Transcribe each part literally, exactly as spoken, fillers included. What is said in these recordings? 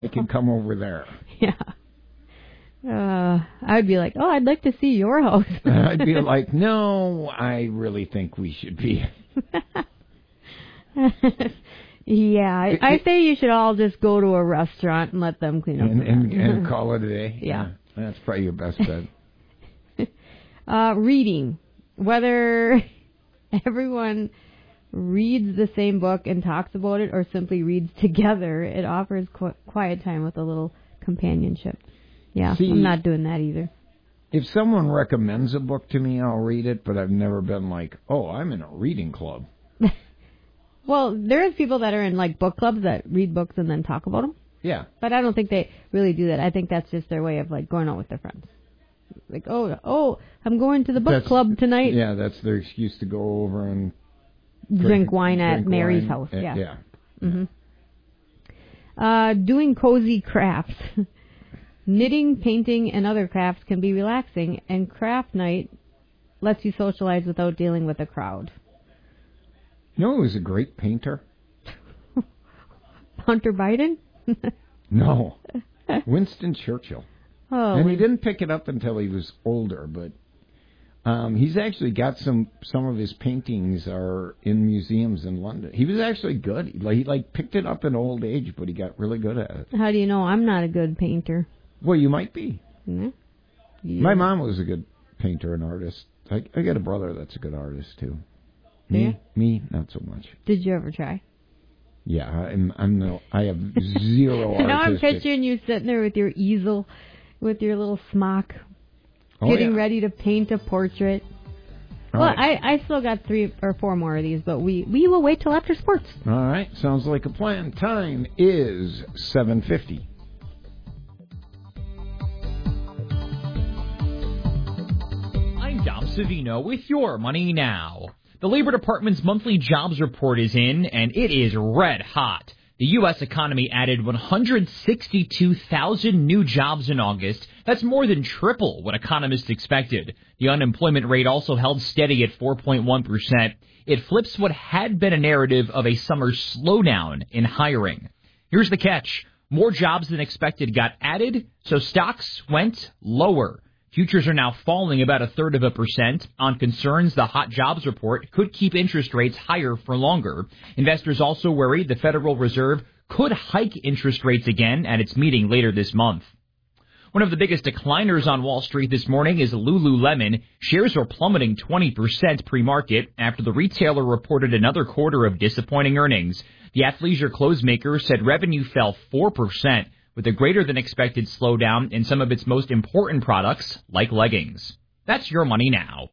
I can come over there. Yeah. Uh, I'd be like, oh, I'd like to see your house. I'd be like, no, I really think we should be. Yeah, I, I say you should all just go to a restaurant and let them clean up. And, and, and call it a day? Yeah. yeah. That's probably your best bet. uh, reading. Whether everyone reads the same book and talks about it or simply reads together, it offers qu- quiet time with a little companionship. Yeah, See, I'm not doing that either. If someone recommends a book to me, I'll read it, but I've never been like, oh, I'm in a reading club. Well, there's people that are in like book clubs that read books and then talk about them. Yeah. But I don't think they really do that. I think that's just their way of like going out with their friends. Like, oh, oh, I'm going to the book that's, club tonight. Yeah, that's their excuse to go over and drink, drink wine drink at Mary's wine. house. Yeah. Yeah. Mm-hmm. Uh, doing cozy crafts. Knitting, painting, and other crafts can be relaxing, and craft night lets you socialize without dealing with a crowd. You know who was a great painter? Hunter Biden? No. Winston Churchill. Oh, and he didn't pick it up until he was older, but um, he's actually got some some of his paintings are in museums in London. He was actually good. He like, he like picked it up in old age, but he got really good at it. How do you know I'm not a good painter? Well, you might be. Mm-hmm. Yeah. My mom was a good painter and artist. I, I got a brother that's a good artist too. Me, yeah? me, not so much. Did you ever try? Yeah, I'm. I'm no. I have zero. Now I'm artistic. picturing you sitting there with your easel, with your little smock, oh, getting yeah. ready to paint a portrait. All well, right. I, I still got three or four more of these, but we, we will wait till after sports. All right, sounds like a plan. Time is seven fifty. I'm Dom Savino with your Money Now. The Labor Department's monthly jobs report is in, and it is red hot. The U S economy added one hundred sixty-two thousand new jobs in August. That's more than triple what economists expected. The unemployment rate also held steady at four point one percent. It flips what had been a narrative of a summer slowdown in hiring. Here's the catch. More jobs than expected got added, so stocks went lower. Futures are now falling about a third of a percent on concerns the hot jobs report could keep interest rates higher for longer. Investors also worried the Federal Reserve could hike interest rates again at its meeting later this month. One of the biggest decliners on Wall Street this morning is Lululemon. Shares are plummeting twenty percent pre-market after the retailer reported another quarter of disappointing earnings. The athleisure clothes maker said revenue fell four percent. With a greater-than-expected slowdown in some of its most important products, like leggings. That's your Money Now.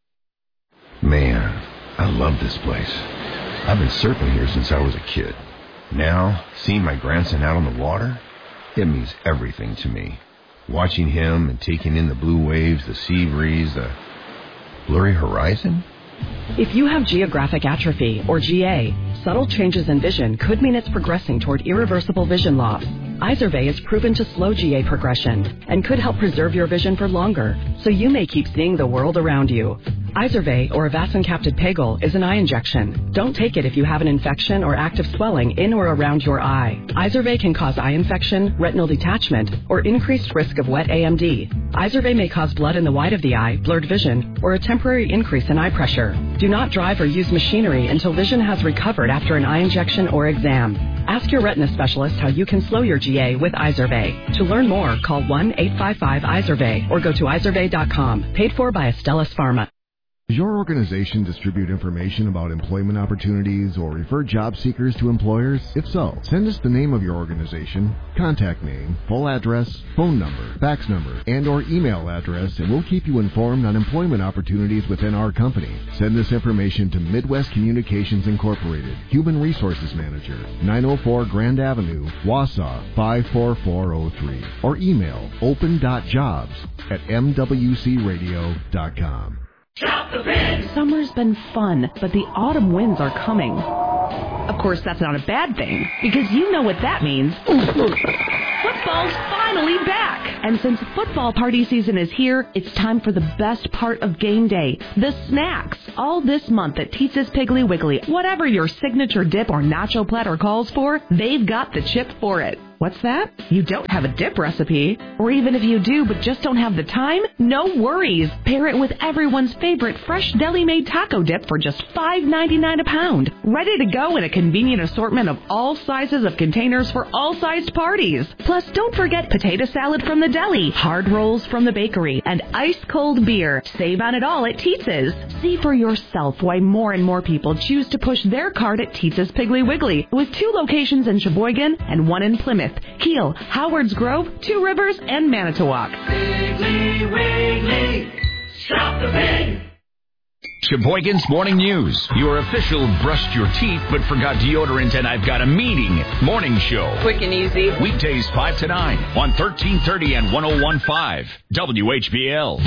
Man, I love this place. I've been surfing here since I was a kid. Now, seeing my grandson out on the water, it means everything to me. Watching him and taking in the blue waves, the sea breeze, the blurry horizon. If you have geographic atrophy, or G A, subtle changes in vision could mean it's progressing toward irreversible vision loss. Izervay is proven to slow G A progression and could help preserve your vision for longer, so you may keep seeing the world around you. Izervay, or avacincaptad pegol, is an eye injection. Don't take it if you have an infection or active swelling in or around your eye. Izervay can cause eye infection, retinal detachment, or increased risk of wet A M D. Izervay may cause blood in the white of the eye, blurred vision, or a temporary increase in eye pressure. Do not drive or use machinery until vision has recovered after an eye injection or exam. Ask your retina specialist how you can slow your G A with Izervay. To learn more, call one eight five five Izervay or go to izervay dot com. Paid for by Astellas Pharma. Does your organization distribute information about employment opportunities or refer job seekers to employers? If so, send us the name of your organization, contact name, full address, phone number, fax number, and or email address, and we'll keep you informed on employment opportunities within our company. Send this information to Midwest Communications Incorporated, Human Resources Manager, nine oh four Grand Avenue, Wausau, five four four oh three, or email open dot jobs at m w c radio dot com. Shop the Pin! Summer's been fun, but the autumn winds are coming. Of course, that's not a bad thing, because you know what that means. Football's finally back! And since football party season is here, it's time for the best part of game day, the snacks. All this month at Teetza's Piggly Wiggly, whatever your signature dip or nacho platter calls for, they've got the chip for it. What's that? You don't have a dip recipe? Or even if you do but just don't have the time? No worries. Pair it with everyone's favorite fresh deli-made taco dip for just five ninety-nine a pound. Ready to go in a convenient assortment of all sizes of containers for all sized parties. Plus, don't forget potato salad from the deli, hard rolls from the bakery, and ice-cold beer. Save on it all at Tietz's. See for yourself why more and more people choose to push their cart at Tietz's Piggly Wiggly, with two locations in Sheboygan and one in Plymouth, Kiel, Howards Grove, Two Rivers, and Manitowoc. Piggly Wiggly, shop the pig. Sheboygan's Morning News. Your official brushed your teeth but forgot deodorant and I've got a meeting morning show. Quick and easy. Weekdays five to nine on thirteen thirty and one oh one point five W H B L.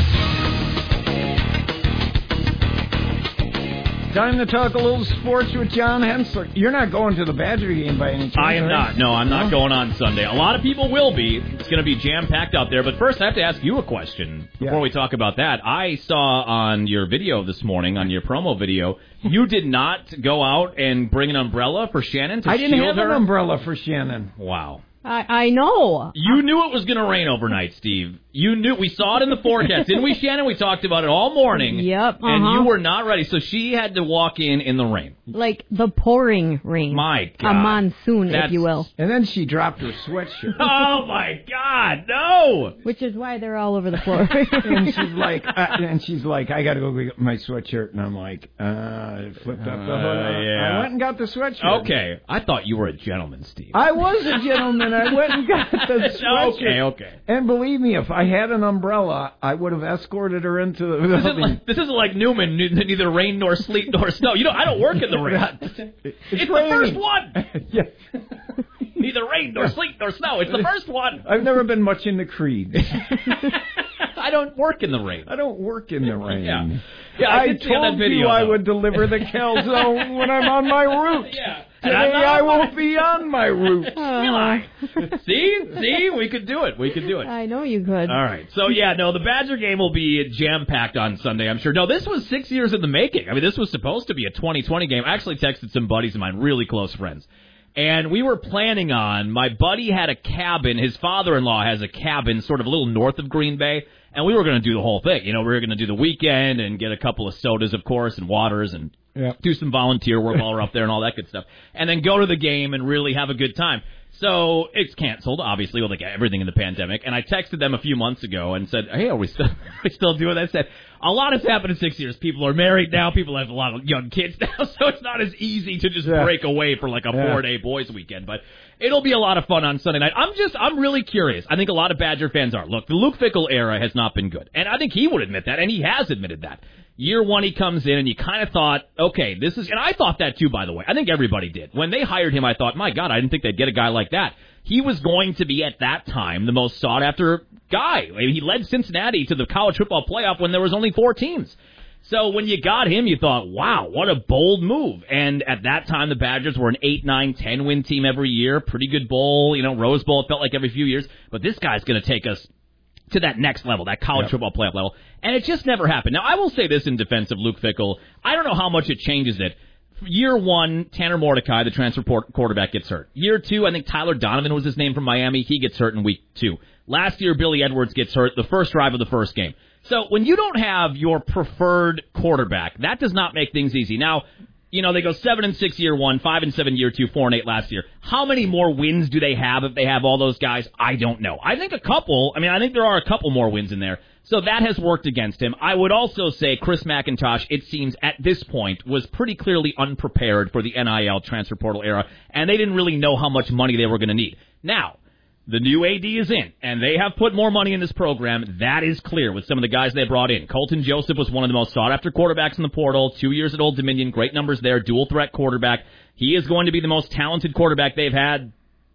Time to talk a little sports with John Hensler. You're not going to the Badger game by any chance, I am right? not. No, I'm not No? going on Sunday. A lot of people will be. It's going to be jam-packed out there. But first, I have to ask you a question before Yeah. we talk about that. I saw on your video this morning, on your promo video, you did not go out and bring an umbrella for Shannon to I didn't shield have her? an umbrella for Shannon. Wow. I, I know. You knew it was going to rain overnight, Steve. You knew. We saw it in the forecast, didn't we, Shannon? We talked about it all morning. Yep, And uh-huh. you were not ready, so she had to walk in in the rain. Like the pouring rain. My God. A monsoon, That's- if you will. And then she dropped her sweatshirt. Oh, my God, no! Which is why they're all over the floor. And she's like, uh, and she's like, I got to go get my sweatshirt. And I'm like, uh, I flipped up the hood. Uh, yeah. I went and got the sweatshirt. Okay, I thought you were a gentleman, Steve. I was a gentleman. I went and got the sweatshirt. Okay, okay. And believe me, if I had an umbrella, I would have escorted her into the. This isn't, like, this isn't like Newman, ne- neither rain nor sleet nor snow. You know, I don't work in the rain. It's, It's the raining. first one. Yeah. Neither rain nor sleet nor snow. It's the first one. I've never been much into Creed. I don't work in the rain. I don't work in the rain. Yeah, yeah. I, I did see on told that video, you I though. would deliver the calzone when I'm on my route. Yeah. Today And I'm not I on my- won't be on my route. Uh, See, see, we could do it. We could do it. I know you could. All right. So, yeah, no, the Badger game will be jam-packed on Sunday, I'm sure. No, this was six years in the making. I mean, this was supposed to be a twenty twenty game. I actually texted some buddies of mine, really close friends. And we were planning on, my buddy had a cabin, his father-in-law has a cabin sort of a little north of Green Bay, and we were going to do the whole thing. You know, we were going to do the weekend and get a couple of sodas, of course, and waters, and Yeah. do some volunteer work while we're up there and all that good stuff. And then go to the game and really have a good time. So it's canceled, obviously, with like everything in the pandemic. And I texted them a few months ago and said, hey, are we still, are we still doing that? I said, a lot has happened in six years. People are married now. People have a lot of young kids now. So it's not as easy to just Yeah. break away for like a Yeah. four-day boys weekend. But it'll be a lot of fun on Sunday night. I'm just, I'm really curious. I think a lot of Badger fans are. Look, the Luke Fickell era has not been good. And I think he would admit that, and he has admitted that. Year one, he comes in, and you kind of thought, okay, this is, and I thought that too, by the way. I think everybody did. When they hired him, I thought, my God, I didn't think they'd get a guy like that. He was going to be, at that time, the most sought-after guy. I mean, he led Cincinnati to the college football playoff when there was only four teams. So when you got him, you thought, wow, what a bold move. And at that time, the Badgers were an eight, nine, ten win team every year. Pretty good bowl, you know, Rose Bowl, it felt like every few years. But this guy's going to take us to that next level, that college Yep. football playoff level. And it just never happened. Now, I will say this in defense of Luke Fickell. I don't know how much it changes it. Year one, Tanner Mordecai, the transfer port- quarterback, gets hurt. Year two, I think Tyler Donovan was his name from Miami. He gets hurt in week two. Last year, Billy Edwards gets hurt the first drive of the first game. So when you don't have your preferred quarterback, that does not make things easy. Now, you know, they go seven and six year one, five and seven year two, four and eight last year. How many more wins do they have if they have all those guys? I don't know. I think a couple. I mean, I think there are a couple more wins in there. So that has worked against him. I would also say Chris McIntosh, it seems at this point, was pretty clearly unprepared for the N I L transfer portal era, and they didn't really know how much money they were going to need. Now, the new A D is in, and they have put more money in this program. That is clear with some of the guys they brought in. Colton Joseph was one of the most sought-after quarterbacks in the portal. Two years at Old Dominion, great numbers there, dual-threat quarterback. He is going to be the most talented quarterback they've had.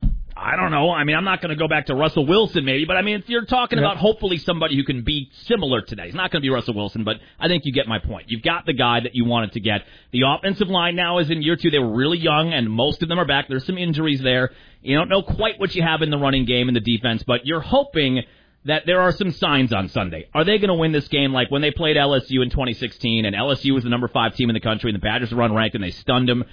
I don't know. I mean, I'm not going to go back to Russell Wilson maybe, but I mean, if you're talking Yep. about hopefully somebody who can be similar to that. He's not going to be Russell Wilson, but I think you get my point. You've got the guy that you wanted to get. The offensive line now is in year two. They were really young, and most of them are back. There's some injuries there. You don't know quite what you have in the running game and the defense, but you're hoping that there are some signs on Sunday. Are they going to win this game like when they played L S U in twenty sixteen, and L S U was the number five team in the country, and the Badgers were unranked, and they stunned them?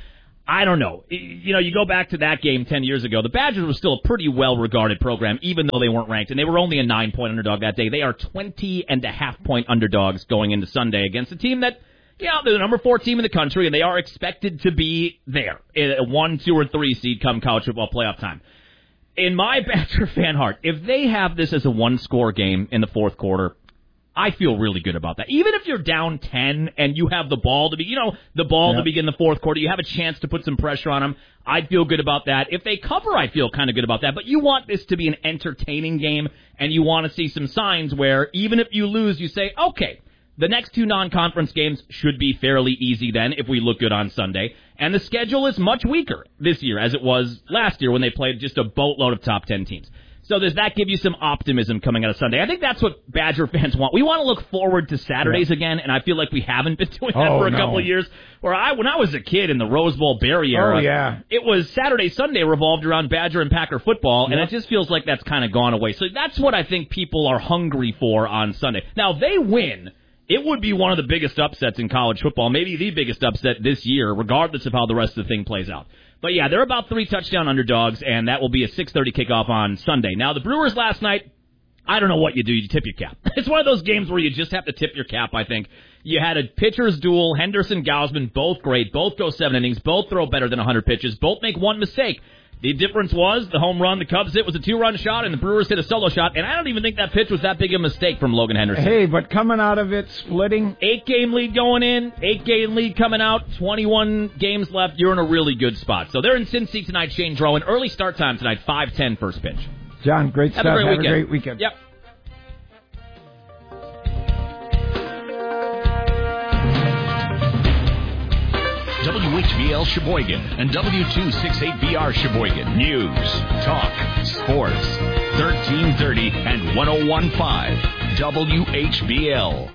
I don't know. You know, you go back to that game ten years ago, the Badgers were still a pretty well-regarded program, even though they weren't ranked, and they were only a nine-point underdog that day. They are twenty and a half point underdogs going into Sunday against a team that, you know, they're the number four team in the country, and they are expected to be there, a one, two, or three seed come college football playoff time. In my Badger fan heart, if they have this as a one-score game in the fourth quarter, I feel really good about that. Even if you're down ten and you have the ball to be, you know, the ball yep. to begin the fourth quarter, you have a chance to put some pressure on them. I'd feel good about that. If they cover, I feel kind of good about that. But you want this to be an entertaining game, and you want to see some signs where even if you lose, you say, okay, the next two non-conference games should be fairly easy then if we look good on Sunday. And the schedule is much weaker this year as it was last year when they played just a boatload of top ten teams. So does that give you some optimism coming out of Sunday? I think that's what Badger fans want. We want to look forward to Saturdays yeah. again, and I feel like we haven't been doing that oh, for a no. couple of years. Where I, when I was a kid in the Rose Bowl Barry era, oh, yeah. it was Saturday, Sunday revolved around Badger and Packer football, yep. and it just feels like that's kind of gone away. So that's what I think people are hungry for on Sunday. Now, if they win, it would be one of the biggest upsets in college football, maybe the biggest upset this year, regardless of how the rest of the thing plays out. But, yeah, they're about three touchdown underdogs, and that will be a six thirty kickoff on Sunday. Now, the Brewers last night, I don't know what you do. You tip your cap. It's one of those games where you just have to tip your cap, I think. You had a pitcher's duel, Henderson, Gausman, both great, both go seven innings, both throw better than one hundred pitches, both make one mistake. The difference was the home run the Cubs hit was a two-run shot, and the Brewers hit a solo shot, and I don't even think that pitch was that big of a mistake from Logan Henderson. Hey, but coming out of it, splitting. Eight-game lead going in, eight-game lead coming out, twenty-one games left. You're in a really good spot. So they're in Cincy tonight, Shane Drowan. Early start time tonight, five ten first pitch. John, great Have stuff. A great Have weekend. a great weekend. Yep. W H B L Sheboygan and W two sixty-eight B R Sheboygan. News, talk, sports. thirteen thirty and one oh one point five W H B L.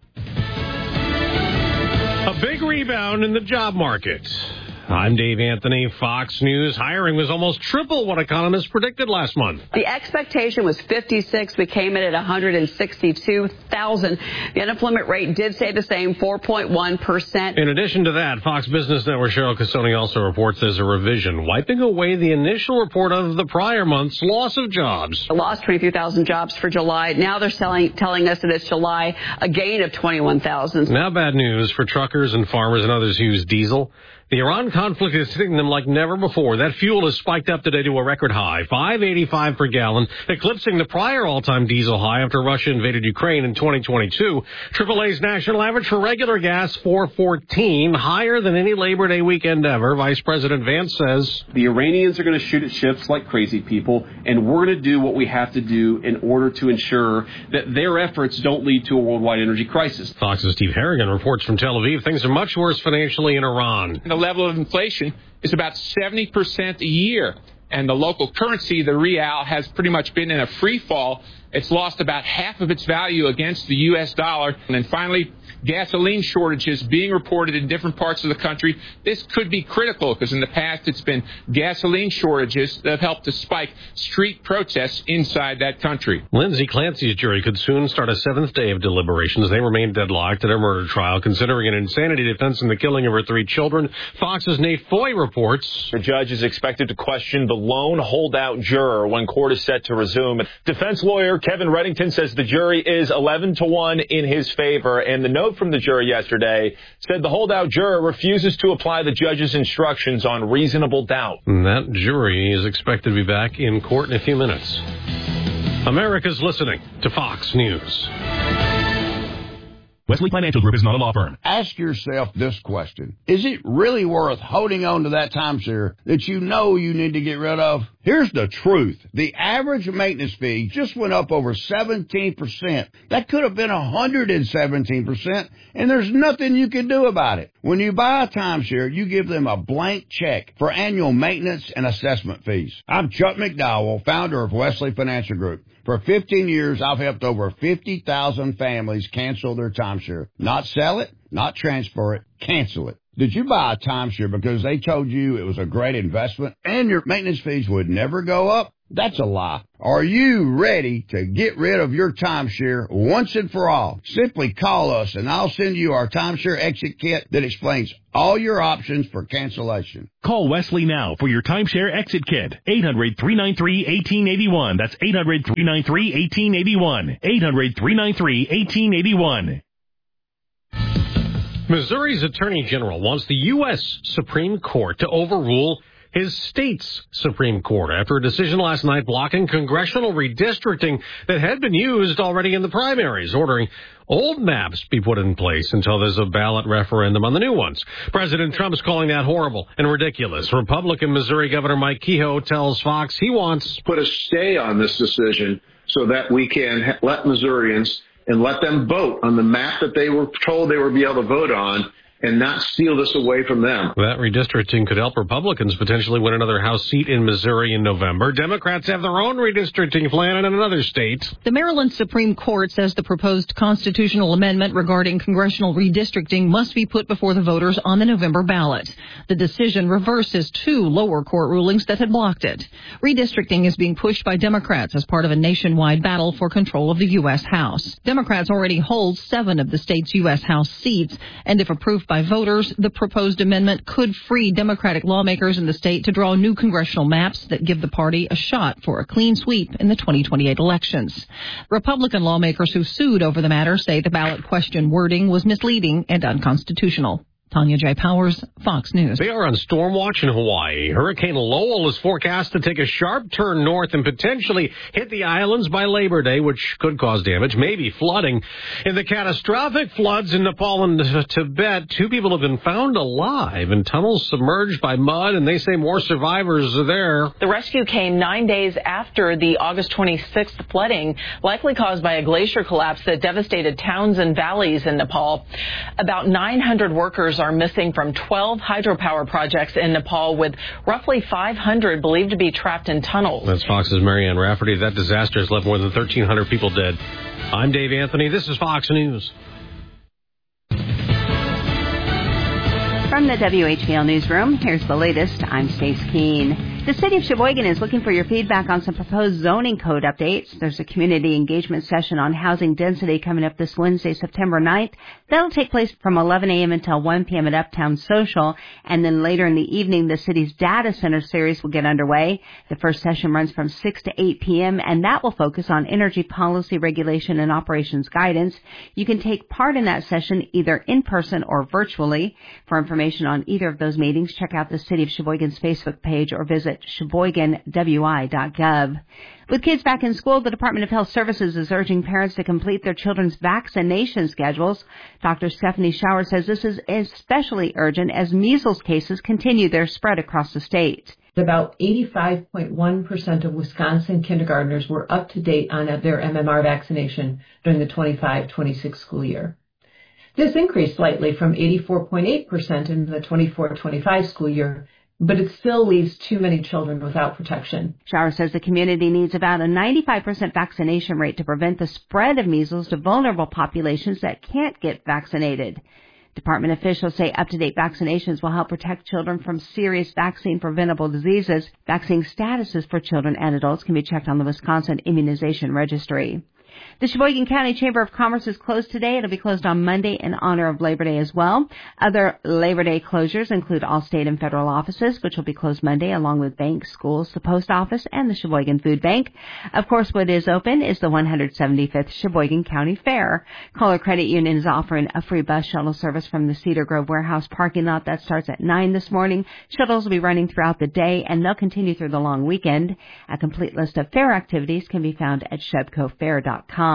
A big rebound in the job market. I'm Dave Anthony, Fox News. Hiring was almost triple what economists predicted last month. The expectation was fifty-six. We came in at one hundred sixty-two thousand. The unemployment rate did stay the same, four point one percent. In addition to that, Fox Business Network Cheryl Casoni also reports there's a revision, wiping away the initial report of the prior month's loss of jobs. I lost twenty-three thousand jobs for July. Now they're selling, telling us that it's July, a gain of twenty-one thousand. Now bad news for truckers and farmers and others who use diesel. The Iran conflict is hitting them like never before. That fuel has spiked up today to a record high, five eighty-five per gallon, eclipsing the prior all-time diesel high after Russia invaded Ukraine in twenty twenty-two. triple A's national average for regular gas, four fourteen, higher than any Labor Day weekend ever. Vice President Vance says, the Iranians are going to shoot at ships like crazy people, and we're going to do what we have to do in order to ensure that their efforts don't lead to a worldwide energy crisis. Fox's Steve Harrigan reports from Tel Aviv. Things are much worse financially in Iran. The level of inflation is about seventy percent a year, and the local currency, the rial, has pretty much been in a free fall. It's lost about half of its value against the U S dollar. And then finally, gasoline shortages being reported in different parts of the country. This could be critical because in the past it's been gasoline shortages that have helped to spike street protests inside that country. Lindsay Clancy's jury could soon start a seventh day of deliberations. They remain deadlocked at her murder trial, considering an insanity defense in the killing of her three children. Fox's Nate Foy reports. The judge is expected to question the lone holdout juror when court is set to resume. Defense lawyer Kevin Reddington says the jury is eleven to one in his favor, and the note from the jury yesterday said the holdout juror refuses to apply the judge's instructions on reasonable doubt. And that jury is expected to be back in court in a few minutes. America's listening to Fox News. Wesley Financial Group is not a law firm. Ask yourself this question. Is it really worth holding on to that timeshare that you know you need to get rid of? Here's the truth. The average maintenance fee just went up over seventeen percent. That could have been one hundred seventeen percent, and there's nothing you can do about it. When you buy a timeshare, you give them a blank check for annual maintenance and assessment fees. I'm Chuck McDowell, founder of Wesley Financial Group. For fifteen years, I've helped over fifty thousand families cancel their timeshare. Not sell it, not transfer it, cancel it. Did you buy a timeshare because they told you it was a great investment and your maintenance fees would never go up? That's a lie. Are you ready to get rid of your timeshare once and for all? Simply call us and I'll send you our timeshare exit kit that explains all your options for cancellation. Call Wesley now for your timeshare exit kit. eight hundred, three nine three, one eight eight one. That's eight hundred, three nine three, one eight eight one. eight hundred, three nine three, one eight eight one. Missouri's Attorney General wants the U S Supreme Court to overrule his state's Supreme Court after a decision last night blocking congressional redistricting that had been used already in the primaries, ordering old maps be put in place until there's a ballot referendum on the new ones. President Trump's calling that horrible and ridiculous. Republican Missouri Governor Mike Kehoe tells Fox he wants put a stay on this decision so that we can ha- let Missourians and let them vote on the map that they were told they would be able to vote on, and not steal this away from them. That redistricting could help Republicans potentially win another House seat in Missouri in November. Democrats have their own redistricting plan in another state. The Maryland Supreme Court says the proposed constitutional amendment regarding congressional redistricting must be put before the voters on the November ballot. The decision reverses two lower court rulings that had blocked it. Redistricting is being pushed by Democrats as part of a nationwide battle for control of the U S. House. Democrats already hold seven of the state's U S. House seats, and if approved by voters, the proposed amendment could free Democratic lawmakers in the state to draw new congressional maps that give the party a shot for a clean sweep in the twenty twenty-eight elections. Republican lawmakers who sued over the matter say the ballot question wording was misleading and unconstitutional. Tanya J. Powers, Fox News. They are on storm watch in Hawaii. Hurricane Lowell is forecast to take a sharp turn north and potentially hit the islands by Labor Day, which could cause damage, maybe flooding. In the catastrophic floods in Nepal and Tibet, two people have been found alive in tunnels submerged by mud, and they say more survivors are there. The rescue came nine days after the August twenty-sixth flooding, likely caused by a glacier collapse that devastated towns and valleys in Nepal. About nine hundred workers are missing from twelve hydropower projects in Nepal, with roughly five hundred believed to be trapped in tunnels. That's Fox's Marianne Rafferty. That disaster has left more than thirteen hundred people dead. I'm Dave Anthony. This is Fox News. From the W H B L Newsroom, here's the latest. I'm Stace Keene. The City of Sheboygan is looking for your feedback on some proposed zoning code updates. There's a community engagement session on housing density coming up this Wednesday, September ninth. That'll take place from eleven a.m. until one p.m. at Uptown Social. And then later in the evening, the city's data center series will get underway. The first session runs from six to eight p.m., and that will focus on energy policy, regulation, and operations guidance. You can take part in that session either in person or virtually. For information on either of those meetings, check out the City of Sheboygan's Facebook page or visit sheboygan w i dot gov. With kids back in school, the Department of Health Services is urging parents to complete their children's vaccination schedules. Doctor Stephanie Schauer says this is especially urgent as measles cases continue their spread across the state. About eighty-five point one percent of Wisconsin kindergartners were up to date on their M M R vaccination during the twenty-five twenty-six school year. This increased slightly from eighty-four point eight percent in the twenty-four twenty-five school year, but it still leaves too many children without protection. Schauer says the community needs about a ninety-five percent vaccination rate to prevent the spread of measles to vulnerable populations that can't get vaccinated. Department officials say up-to-date vaccinations will help protect children from serious vaccine-preventable diseases. Vaccine statuses for children and adults can be checked on the Wisconsin Immunization Registry. The Sheboygan County Chamber of Commerce is closed today. It'll be closed on Monday in honor of Labor Day as well. Other Labor Day closures include all state and federal offices, which will be closed Monday, along with banks, schools, the post office, and the Sheboygan Food Bank. Of course, what is open is the one hundred seventy-fifth Sheboygan County Fair. Kohler Credit Union is offering a free bus shuttle service from the Cedar Grove Warehouse parking lot. That starts at nine this morning. Shuttles will be running throughout the day, and they'll continue through the long weekend. A complete list of fair activities can be found at shebco fair dot com.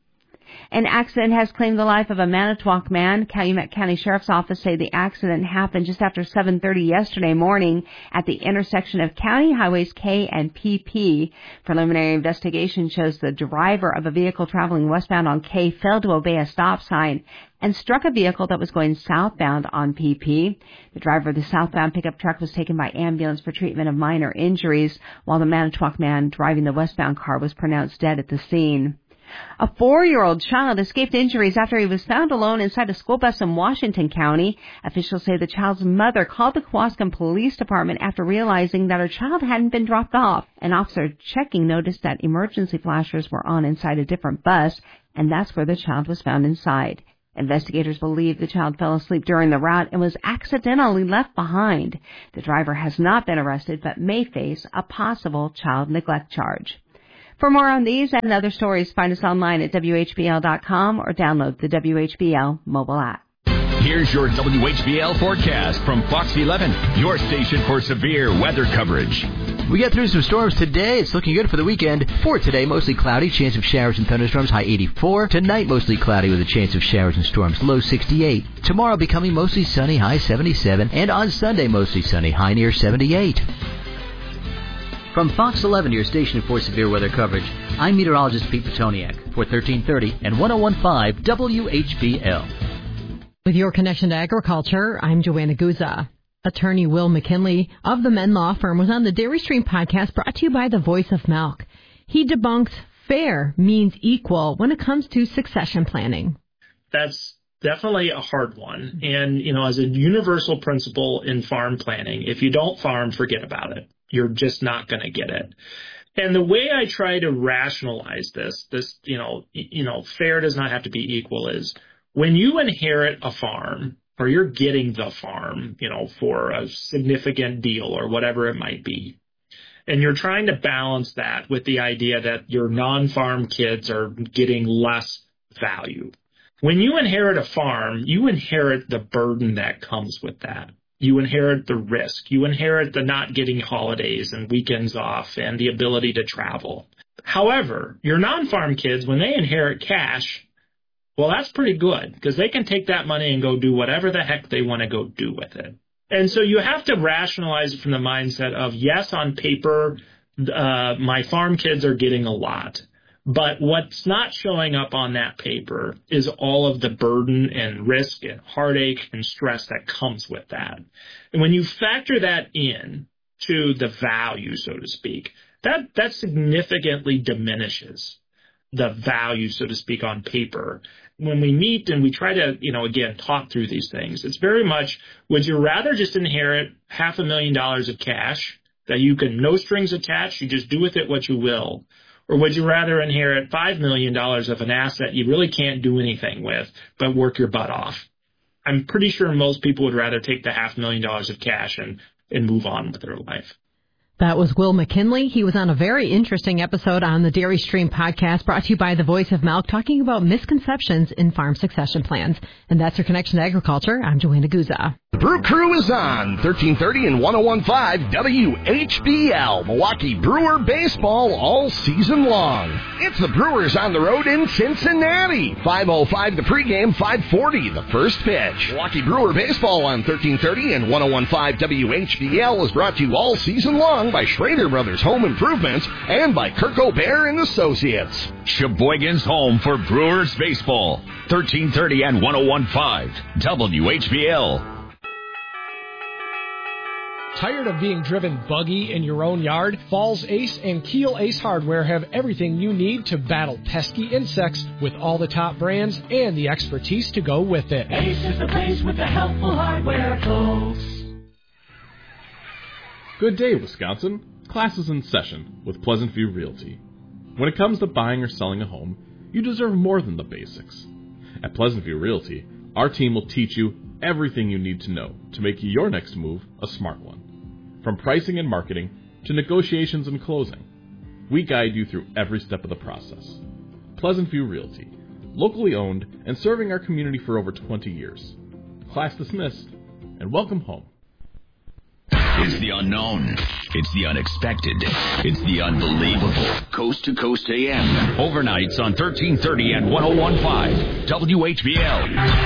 An accident has claimed the life of a Manitowoc man. Calumet County Sheriff's Office say the accident happened just after seven thirty yesterday morning at the intersection of County Highways K and P P. Preliminary investigation shows the driver of a vehicle traveling westbound on K failed to obey a stop sign and struck a vehicle that was going southbound on P P. The driver of the southbound pickup truck was taken by ambulance for treatment of minor injuries, while the Manitowoc man driving the westbound car was pronounced dead at the scene. A four-year-old child escaped injuries after he was found alone inside a school bus in Washington County. Officials say the child's mother called the Kewaskum Police Department after realizing that her child hadn't been dropped off. An officer checking noticed that emergency flashers were on inside a different bus, and that's where the child was found inside. Investigators believe the child fell asleep during the route and was accidentally left behind. The driver has not been arrested but may face a possible child neglect charge. For more on these and other stories, find us online at W H B L dot com or download the W H B L mobile app. Here's your W H B L forecast from Fox eleven, your station for severe weather coverage. We get through some storms today. It's looking good for the weekend. For today, mostly cloudy, chance of showers and thunderstorms, high eighty-four. Tonight, mostly cloudy with a chance of showers and storms, low sixty-eight. Tomorrow, becoming mostly sunny, high seventy-seven. And on Sunday, mostly sunny, high near seventy-eight. From Fox eleven, your station for severe weather coverage, I'm meteorologist Pete Petoniak for thirteen thirty and one oh one point five W H B L. With your connection to agriculture, I'm Joanna Guza. Attorney Will McKinley of the Men Law Firm was on the Dairy Stream podcast brought to you by the Voice of Milk. He debunks fair means equal when it comes to succession planning. That's definitely a hard one. And, you know, as a universal principle in farm planning, if you don't farm, forget about it. You're just not going to get it. And the way I try to rationalize this, this, you know, you know, fair does not have to be equal is when you inherit a farm or you're getting the farm, you know, for a significant deal or whatever it might be, and you're trying to balance that with the idea that your non-farm kids are getting less value. When you inherit a farm, you inherit the burden that comes with that. You inherit the risk. You inherit the not getting holidays and weekends off and the ability to travel. However, your non-farm kids, when they inherit cash, well, that's pretty good because they can take that money and go do whatever the heck they want to go do with it. And so you have to rationalize it from the mindset of, yes, on paper, uh, my farm kids are getting a lot. But what's not showing up on that paper is all of the burden and risk and heartache and stress that comes with that. And when you factor that in to the value, so to speak, that, that significantly diminishes the value, so to speak, on paper. When we meet and we try to, you know, again, talk through these things, it's very much, would you rather just inherit half a million dollars of cash that you can, no strings attached, you just do with it what you will? Or would you rather inherit five million dollars of an asset you really can't do anything with, but work your butt off? I'm pretty sure most people would rather take the half million dollars of cash and, and move on with their life. That was Will McKinley. He was on a very interesting episode on the Dairy Stream podcast brought to you by the Voice of Milk, talking about misconceptions in farm succession plans. And that's your connection to agriculture. I'm Joanna Guza. The Brew Crew is on thirteen thirty and one oh one point five W H B L, Milwaukee Brewer baseball all season long. It's the Brewers on the road in Cincinnati. five oh five the pregame, five forty the first pitch. Milwaukee Brewer baseball on thirteen thirty and one oh one point five W H B L is brought to you all season long by Schrader Brothers Home Improvements and by Kirk O'Bear and Associates. Sheboygan's home for Brewers baseball. thirteen thirty and one oh one point five W H B L. Tired of being driven buggy in your own yard? Falls Ace and Keel Ace Hardware have everything you need to battle pesky insects with all the top brands and the expertise to go with it. Ace is the place with the helpful hardware, folks. Good day, Wisconsin. Class is in session with Pleasant View Realty. When it comes to buying or selling a home, you deserve more than the basics. At Pleasant View Realty, our team will teach you everything you need to know to make your next move a smart one. From pricing and marketing to negotiations and closing, we guide you through every step of the process. Pleasant View Realty, locally owned and serving our community for over twenty years. Class dismissed, and welcome home. It's the unknown. It's the unexpected. It's the unbelievable. Coast to Coast A M. Overnights on thirteen thirty and one oh one point five W H B L.